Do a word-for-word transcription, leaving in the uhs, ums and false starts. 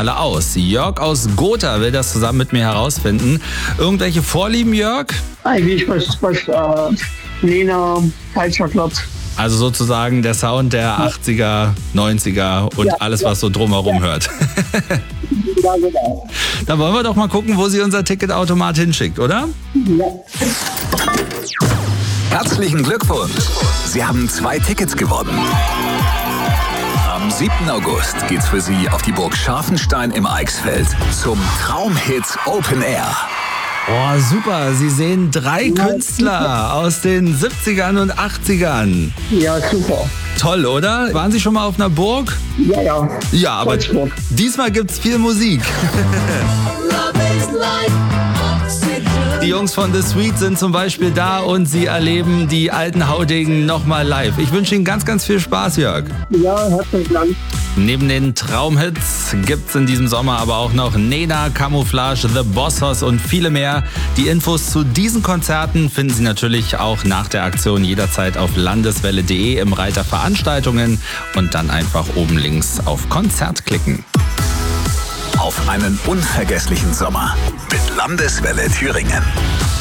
alle aus. Jörg aus Gotha will das zusammen mit mir herausfinden. Irgendwelche Vorlieben, Jörg? Eigentlich was, was äh, Nena, Culture Club. Also sozusagen der Sound der achtziger, neunziger und Ja, alles, ja. was so drumherum Ja. hört. Ja, genau. Dann wollen wir doch mal gucken, wo sie unser Ticketautomat hinschickt, oder? Ja. Herzlichen Glückwunsch! Sie haben zwei Tickets gewonnen. Am siebten August geht's für Sie auf die Burg Scharfenstein im Eichsfeld zum Traumhits Open Air. Oh, super. Sie sehen drei Künstler aus den siebzigern und achtzigern. Ja, super. Toll, oder? Waren Sie schon mal auf einer Burg? Ja, ja. Ja, aber Volksburg. diesmal gibt's viel Musik. Die Jungs von The Sweet sind zum Beispiel da und sie erleben die alten Haudegen nochmal live. Ich wünsche Ihnen ganz, ganz viel Spaß, Jörg. Ja, herzlichen Dank. Neben den Traumhits gibt's in diesem Sommer aber auch noch Nena, Camouflage, The Bossos und viele mehr. Die Infos zu diesen Konzerten finden Sie natürlich auch nach der Aktion jederzeit auf landeswelle punkt de im Reiter Veranstaltungen und dann einfach oben links auf Konzert klicken. Auf einen unvergesslichen Sommer mit Landeswelle Thüringen.